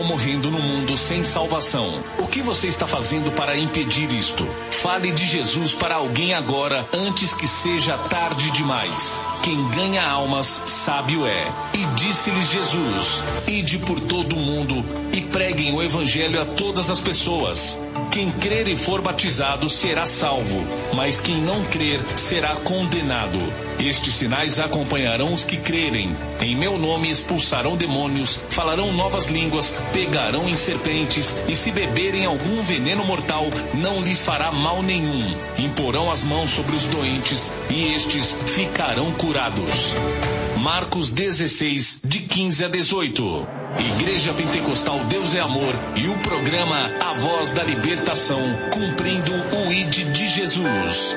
Morrendo no mundo sem salvação. O que você está fazendo para impedir isto? Fale de Jesus para alguém agora, antes que seja tarde demais. Quem ganha almas, sábio é. E disse-lhes Jesus: Ide por todo o mundo e preguem o evangelho a todas as pessoas. Quem crer e for batizado será salvo, mas quem não crer será condenado. Estes sinais acompanharão os que crerem. Em meu nome expulsarão demônios, falarão novas línguas, pegarão em serpentes, e se beberem algum veneno mortal, não lhes fará mal nenhum. Imporão as mãos sobre os doentes, e estes ficarão curados. Marcos 16, de 15 a 18. Igreja Pentecostal Deus é Amor e o programa A Voz da Libertação, cumprindo o ID de Jesus.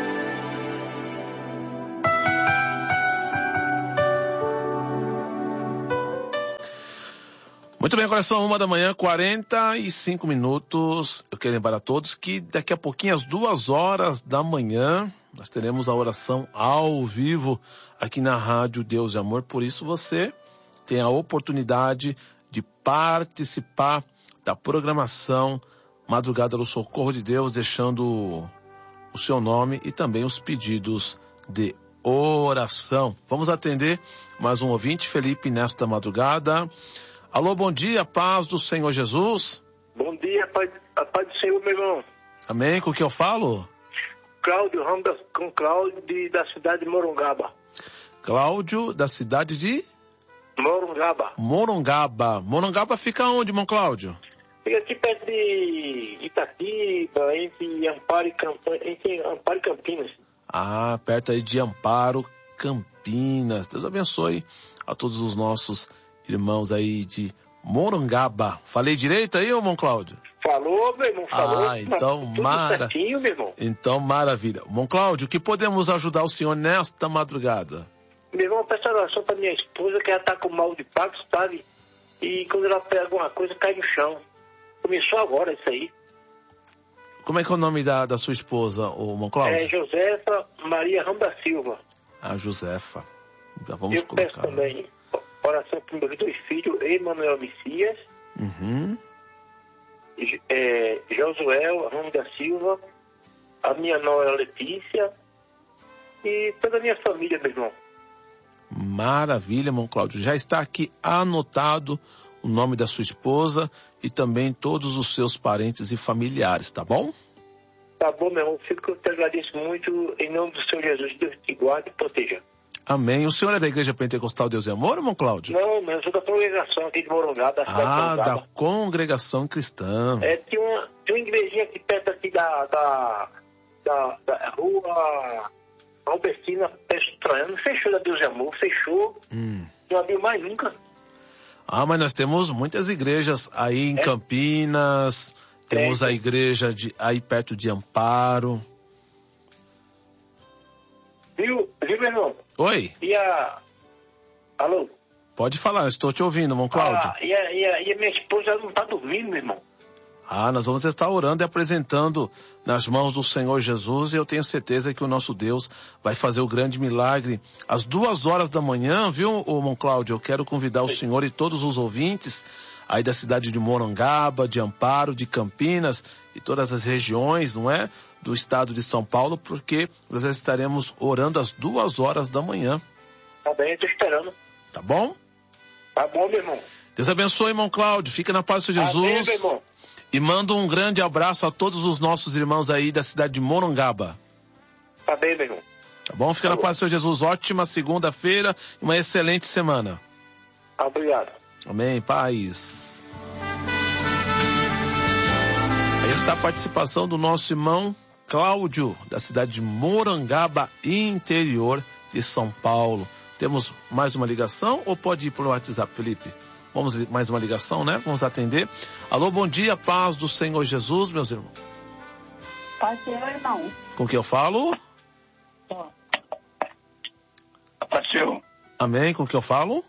Muito bem, agora são 1h, 45 minutos. Eu quero lembrar a todos que daqui a pouquinho, às 2h, nós teremos a oração ao vivo aqui na Rádio Deus e Amor. Por isso você tem a oportunidade de participar da programação Madrugada do Socorro de Deus, deixando o seu nome e também os pedidos de oração. Vamos atender mais um ouvinte, Felipe, nesta madrugada. Alô, bom dia, paz do Senhor Jesus. Bom dia, a paz do Senhor, meu irmão. Amém, com o que eu falo? Cláudio, com Cláudio da cidade de Morongaba. Cláudio, da cidade de? Morongaba. Morongaba fica onde, irmão Cláudio? Fica aqui perto de Itatiba, entre Amparo e Campinas. Ah, perto aí de Amparo, Campinas. Deus abençoe a todos os nossos irmãos aí de Morongaba. Falei direito aí, irmão Cláudio? Falou, meu irmão, falou. Ah, então certinho, meu irmão. Então, maravilha. Irmão Cláudio, que podemos ajudar o senhor nesta madrugada? Meu irmão, peço oração para minha esposa, que ela tá com mal de Parkinson, sabe? E quando ela pega alguma coisa, cai no chão. Começou agora isso aí. Como é que é o nome da sua esposa, o irmão Cláudio? É Josefa Maria Ramos da Silva. Ah, Josefa. Já vamos eu colocar. Peço também oração para meus dois filhos, Emanuel Messias, Josué Ramos da Silva, a minha nora Letícia e toda a minha família, meu irmão. Maravilha, irmão Cláudio. Já está aqui anotado o nome da sua esposa e também todos os seus parentes e familiares, tá bom? Tá bom, meu irmão. Eu te agradeço muito. Em nome do Senhor Jesus, Deus te guarde e proteja. Amém. O senhor é da Igreja Pentecostal Deus e Amor, irmão Cláudio? Não, eu sou da congregação aqui de Morongaba, da cidade de Morongaba. Da congregação cristã. Tinha uma igrejinha aqui perto aqui da rua Albertina, perto do Troiano. Fechou da Deus e Amor, fechou. Não abriu mais nunca. Ah, mas nós temos muitas igrejas aí em Campinas, temos a igreja aí perto de Amparo. Viu, meu irmão? Oi. Alô? Pode falar, estou te ouvindo, irmão Cláudio. E a minha esposa não está dormindo, meu irmão. Nós vamos estar orando e apresentando nas mãos do Senhor Jesus, e eu tenho certeza que o nosso Deus vai fazer o grande milagre. Às 2h, viu, irmão Cláudio? Eu quero convidar o senhor e todos os ouvintes aí da cidade de Morongaba, de Amparo, de Campinas e todas as regiões, não é? Do estado de São Paulo, porque nós estaremos orando às 2h. Tá bem, eu tô esperando. Tá bom? Tá bom, meu irmão. Deus abençoe, irmão Cláudio. Fica na paz do Senhor Jesus. Amém, meu irmão. E manda um grande abraço a todos os nossos irmãos aí da cidade de Morongaba. Tá bem, meu irmão. Tá bom? Fica na paz do Senhor Jesus. Ótima segunda-feira e uma excelente semana. Obrigado. Amém. Paz. Aí está a participação do nosso irmão Cláudio, da cidade de Morongaba, interior de São Paulo. Temos mais uma ligação ou pode ir pelo WhatsApp, Felipe? Vamos mais uma ligação, né? Vamos atender. Alô, bom dia, paz do Senhor Jesus, meus irmãos. Pode ser, irmão. Com que eu falo? Apareceu. Amém, com que eu falo?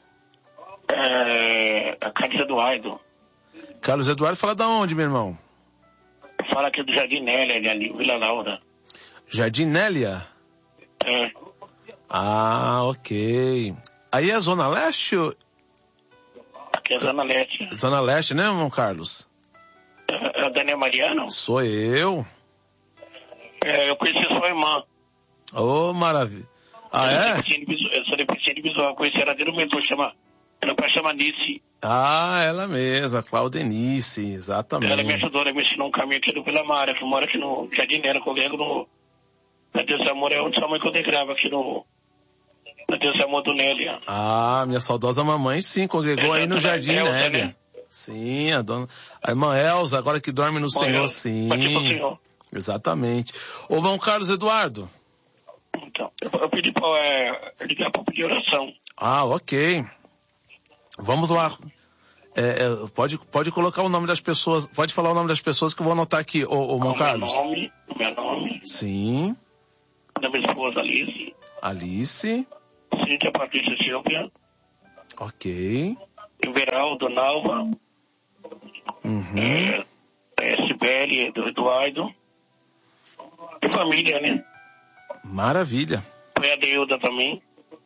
Carlos Eduardo. Carlos Eduardo, fala da onde, meu irmão? Fala aqui do Jardim Nélia, ali, Vila Laura. Jardim Nélia? É. Ah, ok. Aí é Zona Leste? que é Zona Leste. Zona Leste, né, irmão Carlos? É o Daniel Mariano? Sou eu. Eu conheci sua irmã. Ô, maravilha. Ah, é? Eu sou deficiente visual, conheci ela desde o mentor, ela chama Nice. Ah, ela mesma, Claudenice, exatamente. Ela me ajudou, ela me ensinou um caminho aqui do Vila Mara, que mora aqui no Jardim Nélia, que eu lembro no... Na Deus Amor é onde sua mãe congregava aqui no... Na Deus Amor do Nélia. Ah, minha saudosa mamãe, sim, congregou aí no Jardim Nélia. Né? Sim, a irmã Elza, agora que dorme no Senhor, sim. Senhor. Exatamente. Ô, irmão Carlos Eduardo. Então, eu pedi para ligar para pedir oração. Ah, ok. Vamos lá. Pode colocar o nome das pessoas, pode falar o nome das pessoas que eu vou anotar aqui, ô irmão Carlos. Meu nome. Sim. Da minha esposa Alice. Alice. Cíntia Patrícia Silvia. Ok. Everaldo Nalva. Uhum. Sibeli, Eduardo. E família, né? Maravilha. Foi a Deuda também.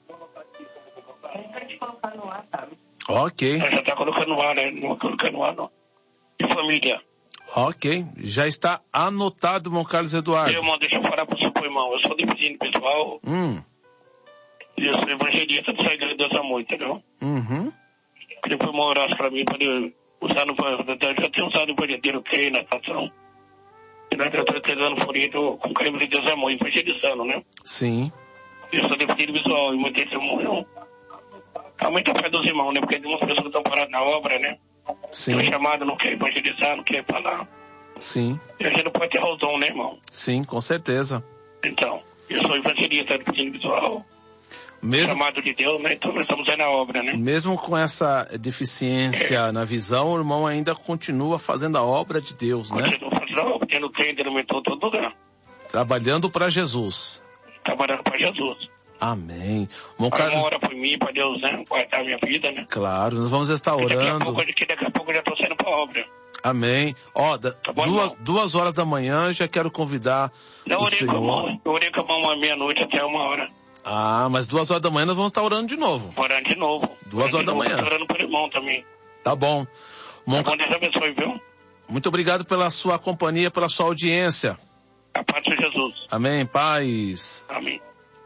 Ok. Ela já tá colocando no ar, né? Não vai colocar no ar, não. E família. Ok. Já está anotado, irmão Carlos Eduardo. Irmão, deixa eu falar pro seu irmão. Eu sou deficiente pessoal. E eu sou evangelista do Sagrado Deus Amor, entendeu? Uhum. Queria que o irmão orasse pra mim, pra eu usar no... Eu já tenho usado o verdadeiro creio na estação. E nós estamos utilizando por isso com o crime de Deus Amor, evangelizando, né? Sim. Eu sou deficiente visual e muito testemunho. Aumenta a fé dos irmãos, né? Porque tem umas pessoas que estão paradas na obra, né? Sim. Tem chamado, não quer evangelizar, não quer falar. Sim. E a gente não pode ter o dom, né, irmão? Sim, com certeza. Então, eu sou evangelista deficiente visual. Chamado de Deus, né? Então nós estamos aí na obra, né? Mesmo com essa deficiência na visão, o irmão ainda continua fazendo a obra de Deus, né? Continua fazendo a obra, tendo treino, tendo mentor, todo lugar. Trabalhando para Jesus. Trabalhando para Jesus. Amém. Bom, Carlos... ora por mim, para Deus, né? Guardar a minha vida, né? Claro, nós vamos estar orando. Daqui a pouco eu já estou saindo para a obra. Amém. Ó, tá bom, 2h da manhã, já quero convidar o Senhor. Eu orei com a mão à meia-noite até 1h. Ah, mas 2h da manhã nós vamos estar orando de novo. Orando de novo. 2h da manhã. Orando por irmão também. Tá bom. Tá bom, Deus abençoe, viu? Muito obrigado pela sua companhia, pela sua audiência. A paz de Jesus. Amém, paz. Amém.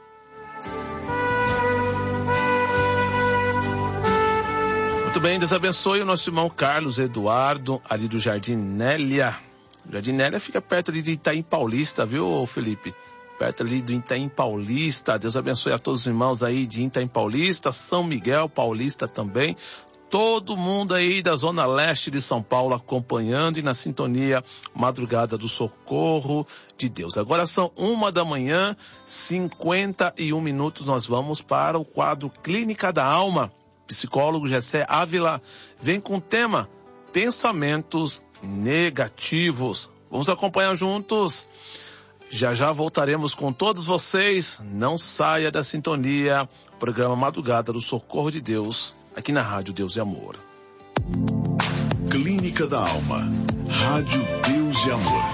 Muito bem, Deus abençoe o nosso irmão Carlos Eduardo, ali do Jardim Nélia. O Jardim Nélia fica perto ali de Itaim Paulista, viu, Felipe? Perto ali do Itaim Paulista. Deus abençoe a todos os irmãos aí de Itaim Paulista, São Miguel Paulista também. Todo mundo aí da Zona Leste de São Paulo acompanhando e na sintonia Madrugada do Socorro de Deus. Agora são 1h, 51 minutos. Nós vamos para o quadro Clínica da Alma. Psicólogo Gessé Ávila vem com o tema Pensamentos Negativos. Vamos acompanhar juntos. Já já voltaremos com todos vocês. Não saia da sintonia. Programa Madrugada do Socorro de Deus, aqui na Rádio Deus e Amor. Clínica da Alma. Rádio Deus e Amor.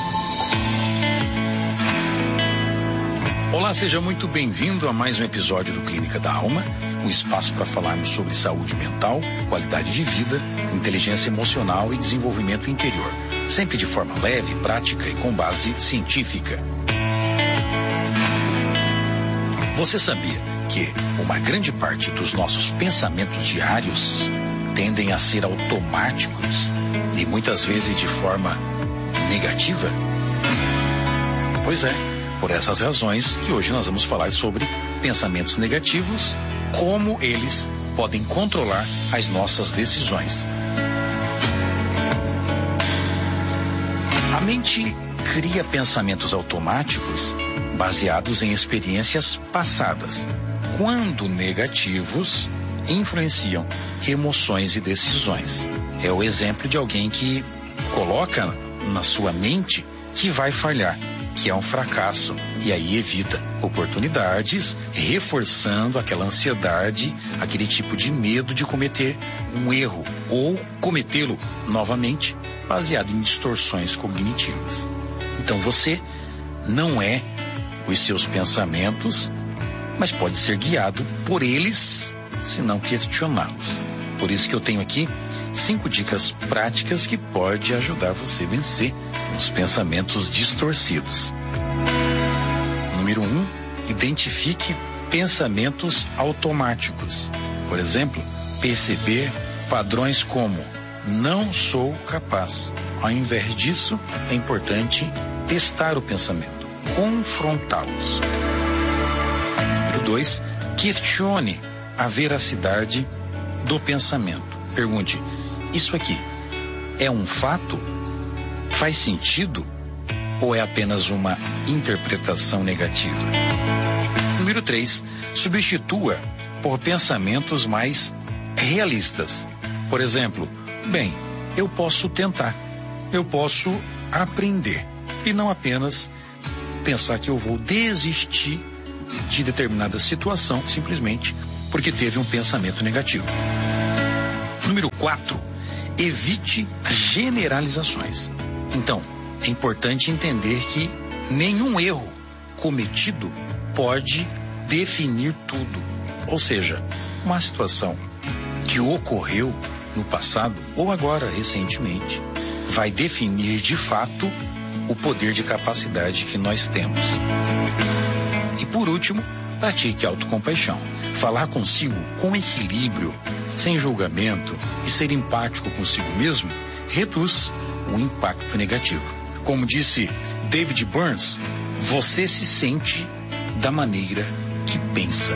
Olá, seja muito bem-vindo a mais um episódio do Clínica da Alma, um espaço para falarmos sobre saúde mental, qualidade de vida, inteligência emocional e desenvolvimento interior, sempre de forma leve, prática e com base científica. Você sabia que uma grande parte dos nossos pensamentos diários tendem a ser automáticos e muitas vezes de forma negativa? Pois é. Por essas razões que hoje nós vamos falar sobre pensamentos negativos, como eles podem controlar as nossas decisões. A mente cria pensamentos automáticos baseados em experiências passadas, quando negativos, influenciam emoções e decisões. É o exemplo de alguém que coloca na sua mente que vai falhar, que é um fracasso, e aí evita oportunidades, reforçando aquela ansiedade, aquele tipo de medo de cometer um erro ou cometê-lo novamente, baseado em distorções cognitivas. Então você não é os seus pensamentos, mas pode ser guiado por eles, se não questioná-los. Por isso que eu tenho aqui 5 dicas práticas que pode ajudar você a vencer os pensamentos distorcidos. Número 1, identifique pensamentos automáticos. Por exemplo, perceber padrões como não sou capaz. Ao invés disso, é importante testar o pensamento, confrontá-los. Número 2, questione a veracidade do pensamento. Pergunte: isso aqui é um fato? Faz sentido? Ou é apenas uma interpretação negativa? Número 3, substitua por pensamentos mais realistas. Por exemplo, bem, eu posso tentar, eu posso aprender, e não apenas pensar que eu vou desistir de determinada situação simplesmente porque teve um pensamento negativo. Número 4, evite generalizações. Então, é importante entender que nenhum erro cometido pode definir tudo. Ou seja, uma situação que ocorreu no passado ou agora, recentemente, vai definir de fato o poder de capacidade que nós temos. E por último, pratique autocompaixão. Falar consigo com equilíbrio, sem julgamento e ser empático consigo mesmo, reduz o impacto negativo. Como disse David Burns, você se sente da maneira que pensa.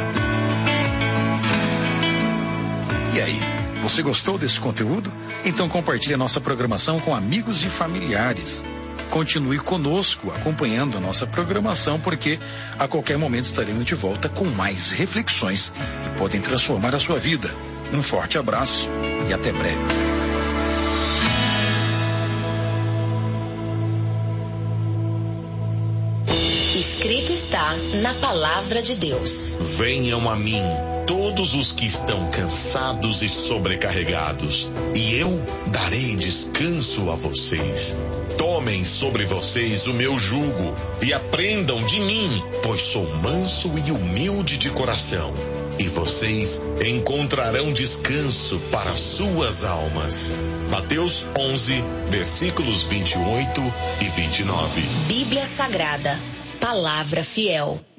E aí, você gostou desse conteúdo? Então compartilhe a nossa programação com amigos e familiares. Continue conosco, acompanhando a nossa programação, porque a qualquer momento estaremos de volta com mais reflexões que podem transformar a sua vida. Um forte abraço e até breve. Escrito está na Palavra de Deus. Venham a mim todos os que estão cansados e sobrecarregados, e eu darei descanso a vocês. Tomem sobre vocês o meu jugo e aprendam de mim, pois sou manso e humilde de coração, e vocês encontrarão descanso para suas almas. Mateus 11, versículos 28 e 29. Bíblia Sagrada, Palavra Fiel.